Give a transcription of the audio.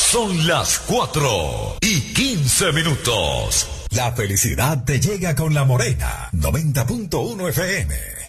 Son las 4:15. La felicidad te llega con La Morena, 90.1 FM.